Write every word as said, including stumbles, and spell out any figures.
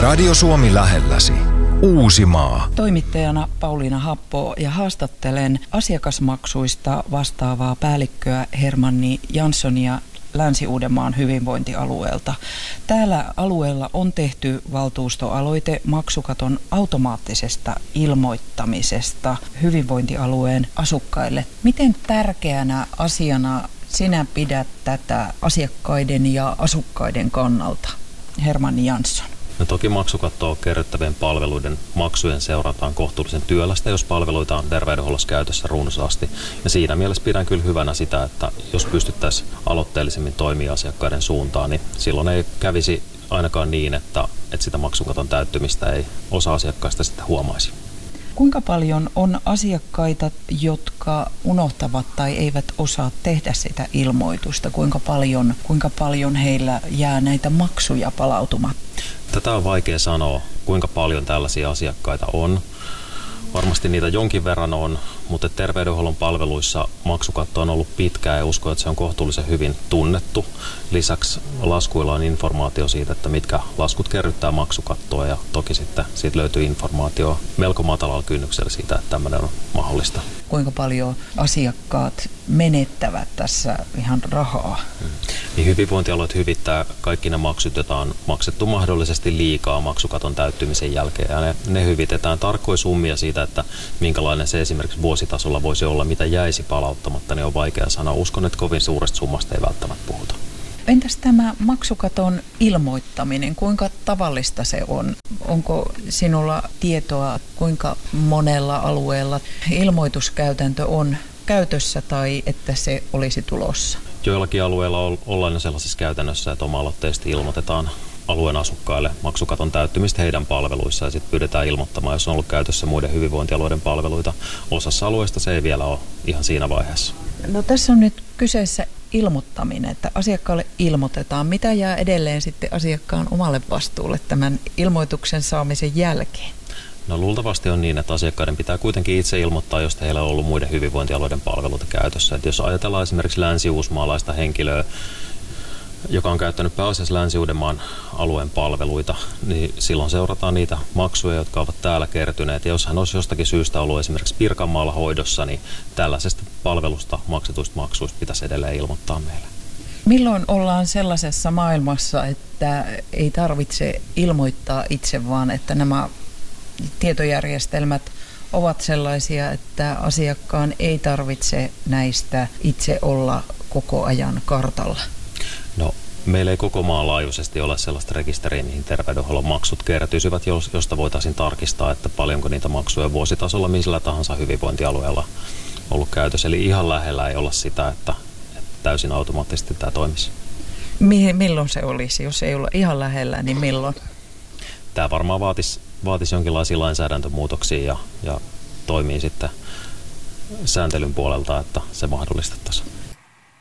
Radio Suomi lähelläsi. Uusimaa. Toimittajana Pauliina Happo ja haastattelen asiakasmaksuista vastaavaa päällikköä Hermanni Janssonia Länsi-Uudenmaan hyvinvointialueelta. Täällä alueella on tehty valtuustoaloite maksukaton automaattisesta ilmoittamisesta hyvinvointialueen asukkaille. Miten tärkeänä asiana sinä pidät tätä asiakkaiden ja asukkaiden kannalta, Hermanni Jansson? No toki maksukattoa kerryttävien palveluiden maksujen seurataan kohtuullisen työlästä, jos palveluita on terveydenhuollossa käytössä runsaasti. Ja siinä mielessä pidän kyllä hyvänä sitä, että jos pystyttäisiin aloitteellisemmin toimia asiakkaiden suuntaan, niin silloin ei kävisi ainakaan niin, että, että sitä maksukaton täyttymistä ei osa asiakkaista sitten huomaisi. Kuinka paljon on asiakkaita, jotka unohtavat tai eivät osaa tehdä sitä ilmoitusta? Kuinka paljon, kuinka paljon heillä jää näitä maksuja palautumatta? Tätä on vaikea sanoa, kuinka paljon tällaisia asiakkaita on. Varmasti niitä jonkin verran on, mutta terveydenhuollon palveluissa maksukatto on ollut pitkään ja uskon, että se on kohtuullisen hyvin tunnettu. Lisäksi laskuilla on informaatio siitä, että mitkä laskut kerryttää maksukattoa ja toki sitten siitä löytyy informaatio melko matalalla kynnyksellä siitä, että tämmöinen on mahdollista. Kuinka paljon asiakkaat menettävät tässä ihan rahaa? Hmm. Niin hyvinvointialueet hyvittää kaikki ne maksut, joita on maksettu mahdollisesti liikaa maksukaton täyttymisen jälkeen. Ja ne, ne hyvitetään tarkkoja summia siitä, että minkälainen se esimerkiksi vuositasolla voisi olla, mitä jäisi palauttamatta, niin on vaikea sanoa. Uskon, että kovin suuresta summasta ei välttämättä puhuta. Entäs tämä maksukaton ilmoittaminen, kuinka tavallista se on? Onko sinulla tietoa, kuinka monella alueella ilmoituskäytäntö on käytössä tai että se olisi tulossa? Joillakin alueilla ollaan jo sellaisessa käytännössä, että oma-aloitteisesti ilmoitetaan alueen asukkaille maksukaton täyttymistä heidän palveluissa ja sitten pyydetään ilmoittamaan, jos on ollut käytössä muiden hyvinvointialueiden palveluita. Osassa alueista se ei vielä ole ihan siinä vaiheessa. No tässä on nyt kyseessä ilmoittaminen, että asiakkaalle ilmoitetaan. Mitä jää edelleen sitten asiakkaan omalle vastuulle tämän ilmoituksen saamisen jälkeen? No luultavasti on niin, että asiakkaiden pitää kuitenkin itse ilmoittaa, jos heillä on ollut muiden hyvinvointialueiden palveluita käytössä. Et jos ajatellaan esimerkiksi länsi-uusmaalaista henkilöä, joka on käyttänyt pääasiassa Länsi-Uudenmaan alueen palveluita, niin silloin seurataan niitä maksuja, jotka ovat täällä kertyneet. Ja jos hän olisi jostakin syystä ollut esimerkiksi Pirkanmaalla hoidossa, niin tällaisesta palvelusta maksetuista maksuista pitäisi edelleen ilmoittaa meille. Milloin ollaan sellaisessa maailmassa, että ei tarvitse ilmoittaa itse, vaan että nämä tietojärjestelmät ovat sellaisia, että asiakkaan ei tarvitse näistä itse olla koko ajan kartalla? No, meillä ei koko maan laajuisesti ole sellaista rekisteriä, mihin terveydenhuollon maksut kertyisivät, josta voitaisiin tarkistaa, että paljonko niitä maksuja vuositasolla millä tahansa hyvinvointialueella ollut käytössä. Eli ihan lähellä ei olla sitä, että, että täysin automaattisesti tämä toimisi. Milloin se olisi? Jos ei olla ihan lähellä, niin milloin? Tämä varmaan vaatisi, vaatisi jonkinlaisia lainsäädäntömuutoksia ja, ja toimii sitten sääntelyn puolelta, että se mahdollistettaisiin.